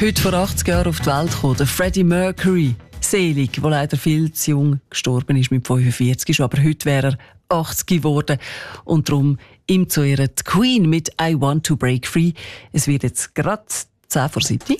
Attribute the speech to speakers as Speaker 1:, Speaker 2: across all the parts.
Speaker 1: Heute vor 80 Jahren auf die Welt gekommen, der Freddie Mercury. Selig, der leider viel zu jung gestorben ist, mit 45 schon. Aber heute wäre er 80 geworden. Und darum ihm zu Ehren die Queen mit «I Want to Break Free». Es wird jetzt gerade 10 vor 7.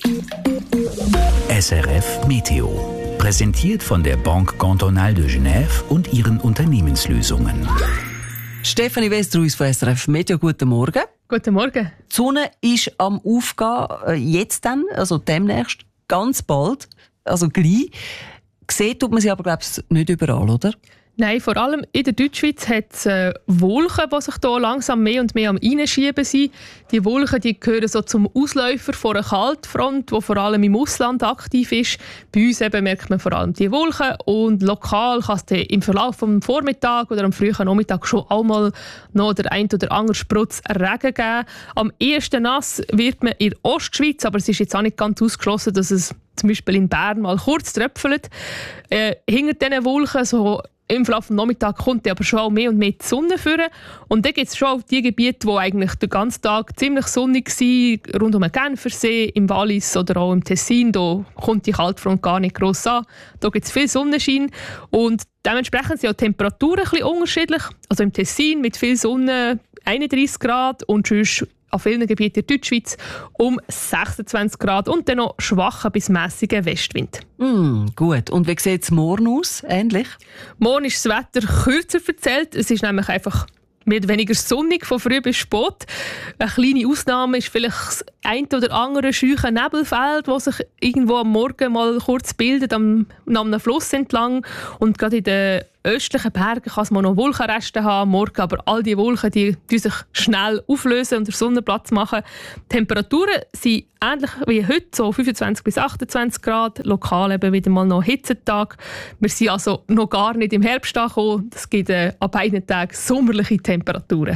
Speaker 2: SRF Meteo. Präsentiert von der Banque Cantonale de Genève und ihren Unternehmenslösungen.
Speaker 1: Stefanie Westerhuis von SRF Meteo, guten Morgen.
Speaker 3: Guten Morgen.
Speaker 1: Die Sonne ist am Aufgehen, jetzt dann, also demnächst, ganz bald, also gleich. Gesehen tut man sie aber, glaube ich, nicht überall, oder?
Speaker 3: Nein, vor allem in der Deutschschweiz hat es Wolken, die sich hier langsam mehr und mehr am Reinschieben sind. Die Wolken die gehören so zum Ausläufer von einer Kaltfront, die vor allem im Ausland aktiv ist. Bei uns eben merkt man vor allem die Wolken und lokal kann es im Verlauf des Vormittags oder am frühen Nachmittag schon auch mal noch der ein oder andere Sprutz Regen geben. Am ehesten nass wird man in der Ostschweiz, aber es ist jetzt auch nicht ganz ausgeschlossen, dass es zum Beispiel in Bern mal kurz tröpfelt. Hinter diesen Wolken so im Verlauf des Nachmittags kommt aber schon auch mehr und mehr die Sonne führen. Und dann gibt es schon auch die Gebiete, die eigentlich den ganzen Tag ziemlich sonnig waren, rund um den Genfersee, im Wallis oder auch im Tessin. Da kommt die Kaltfront gar nicht gross an. Da gibt es viel Sonnenschein. Und dementsprechend sind auch die Temperaturen ein bisschen unterschiedlich. Also im Tessin mit viel Sonne 31 Grad und sonst an vielen Gebieten der Deutschschweiz um 26 Grad und dann noch schwacher bis mässiger Westwind.
Speaker 1: Gut. Und wie sieht es morgen aus? Ähnlich?
Speaker 3: Morgen ist das Wetter kürzer verzählt. Es ist nämlich einfach mehr oder weniger sonnig von früh bis spät. Eine kleine Ausnahme ist vielleicht das ein oder andere scheuche Nebelfeld, das sich irgendwo am Morgen mal kurz bildet, am einem Fluss entlang. Und gerade in den östlichen Bergen kann es mal noch Wolkenreste haben am Morgen, aber all die Wolken die sich schnell auflösen und der Sonne Platz machen. Die Temperaturen sind ähnlich wie heute, so 25 bis 28 Grad, lokal eben wieder mal noch Hitzetag. Wir sind also noch gar nicht im Herbst angekommen. Es gibt an beiden Tagen sommerliche Temperaturen.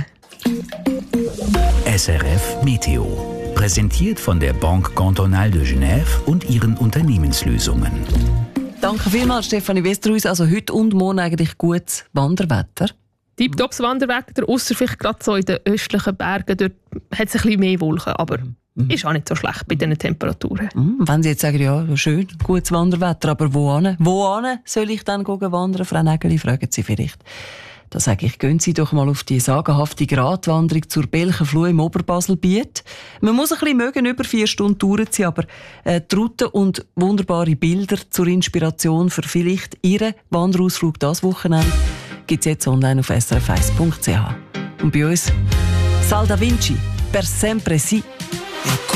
Speaker 2: SRF Meteo. Präsentiert von der Banque Cantonale de Genève und ihren Unternehmenslösungen.
Speaker 1: Danke vielmals, Stefanie Westerhuis. Also heute und morgen eigentlich gutes Wanderwetter.
Speaker 3: Tipptopps Wanderwetter, ausser vielleicht gerade so in den östlichen Bergen. Dort hat es ein bisschen mehr Wolken, aber ist auch nicht so schlecht bei diesen Temperaturen.
Speaker 1: Wenn Sie jetzt sagen, ja, schön, gutes Wanderwetter, aber wo soll ich dann wandern? Frau Nägeli, fragen Sie vielleicht. Da sage ich, gehen Sie doch mal auf die sagenhafte Gratwanderung zur Belchenfluh im Oberbaselbiet. Man muss ein bisschen mögen, über 4 Stunden durchziehen, aber die Route und wunderbare Bilder zur Inspiration für vielleicht Ihren Wanderausflug das Wochenende gibt es jetzt online auf srf1.ch. Und bei uns Sal da Vinci, per sempre si.